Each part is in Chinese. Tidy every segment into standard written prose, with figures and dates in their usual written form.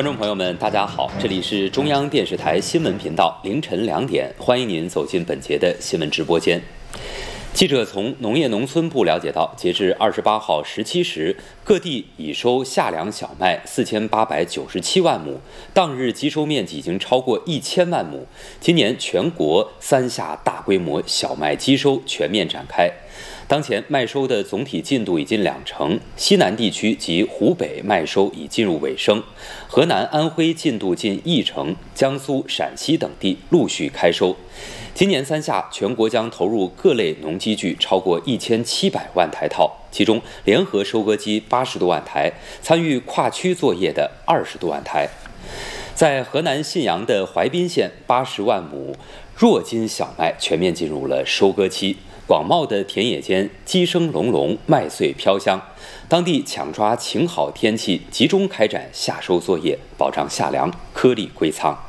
众朋友们，大家好，这里是中央电视台新闻频道，凌晨2点，欢迎您走进本节的新闻直播间。记者从农业农村部了解到，截至28号17时，各地已收夏粮小麦4897万亩，当日集收面积已经超过1000万亩。今年全国3夏大规模小麦机收全面展开。当前麦收的总体进度已近20%，西南地区及湖北麦收已进入尾声，河南、安徽进度近10%，江苏、陕西等地陆续开收。今年3夏，全国将投入各类农机具超过1700万台套，其中联合收割机80多万台，参与跨区作业的20多万台。在河南信阳的淮滨县，80万亩弱筋小麦全面进入了收割期。广袤的田野间，鸡声隆隆，麦穗飘香。当地抢抓晴好天气，集中开展夏收作业，保障夏粮颗粒归仓。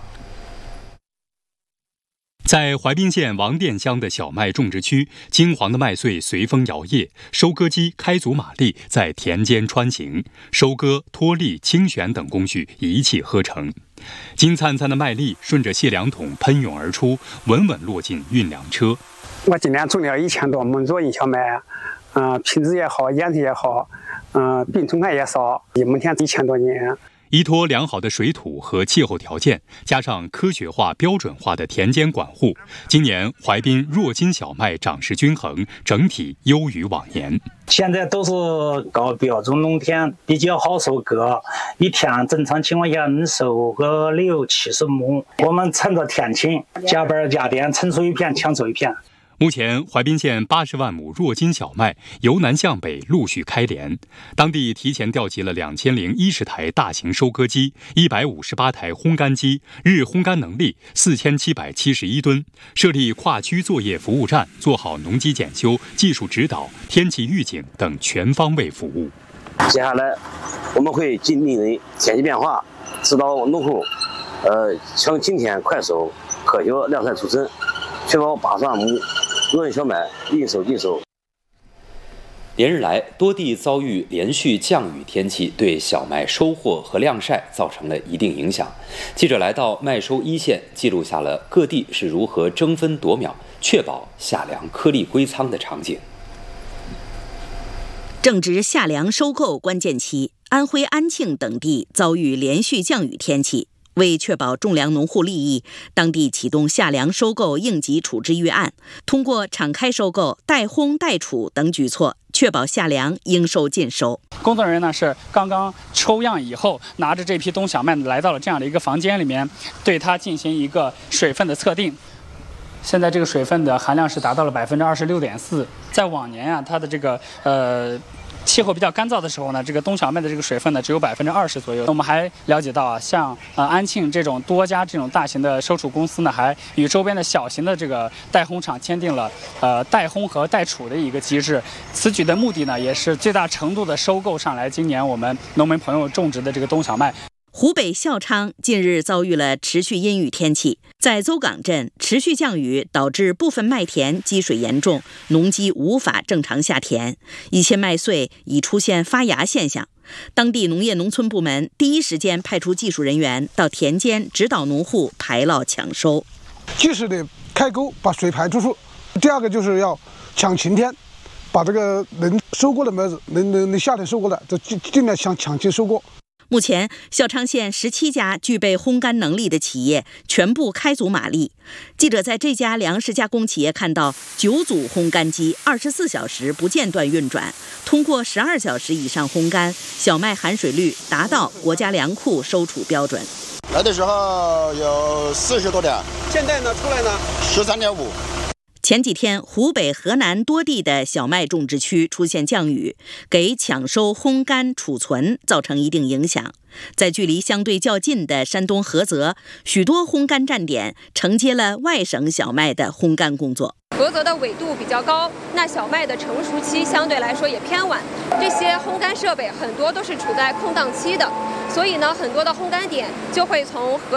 在淮滨县王店乡的小麦种植区，金黄的麦穗随风摇曳，收割机开足马力在田间穿行，收割、脱粒、清选等工序一气呵成。金灿灿的麦粒顺着卸粮桶喷涌而出，稳稳落进运粮车。 我今年种了1000多亩弱筋小麦，品质也好，颜色也好，病虫害也少，目前1000多斤。 依托良好的水土和气候条件，加上科学化、标准化的田间管护，今年淮滨弱筋小麦长势均衡，整体优于往年。 现在都是高标准农田，比较好收割，一天正常情况下能收个60-70亩。我们趁着天晴，加班加点，成熟一片抢收一片。 目前，淮滨县80万亩弱筋小麦由南向北陆续开镰，当地提前调集了2010台大型收割机、158台烘干机，日烘干能力4771吨，设立跨区作业服务站，做好农机检修、技术指导、天气预警等全方位服务。 接下来，我们会紧盯天气变化，指导农户，抢今天快收，科学量产出审，确保80万亩弱筋小麦应收尽收。 连日来，多地遭遇连续降雨天气，对小麦收获和晾晒造成了一定影响。记者来到麦收一线，记录下了各地是如何争分夺秒，确保夏粮颗粒归仓的场景。 正值夏粮收购关键期，安徽安庆等地遭遇连续降雨天气。为确保种粮农户利益，当地启动夏粮收购应急处置预案，通过敞开收购、代烘代储等举措，确保夏粮应收尽收。 工作人员呢是刚刚抽样以后，拿着这批冬小麦来到了这样的一个房间里面，对它进行一个水分的测定。现在这个水分的含量是达到了26.4%。在往年啊，它的这个气候比较干燥的时候呢，这个冬小麦的这个水分呢只有20%左右。我们还了解到啊，像安庆这种多家这种大型的收储公司呢，还与周边的小型的这个代烘厂签订了代烘和代储的一个机制。此举的目的呢，也是最大程度的收购上来今年我们农民朋友种植的这个冬小麦。 湖北孝昌近日遭遇了持续阴雨天气，在邹港镇持续降雨导致部分麦田积水严重，农机无法正常下田，一些麦穗已出现发芽现象。当地农业农村部门第一时间派出技术人员到田间指导农户排涝抢收， 及时的开沟把水排出去。第二个就是要抢晴天，把这个能收割的麦子，能夏天收割的，就尽量抢期收割。 目前，孝昌县17家具备烘干能力的企业全部开足马力。记者在这家粮食加工企业看到9组烘干机24小时不间断运转，通过12小时以上烘干，小麦含水率达到国家粮库收储标准。 来的时候有40多点， 现在呢出来呢 13.5。 前几天，湖北、河南多地的小麦种植区出现降雨，给抢收、烘干、储存造成一定影响。在距离相对较近的山东菏泽，许多烘干站点承接了外省小麦的烘干工作。 菏泽的纬度比较高，那小麦的成熟期相对来说也偏晚，这些烘干设备很多都是处在空档期的，所以呢，很多的烘干点就会从菏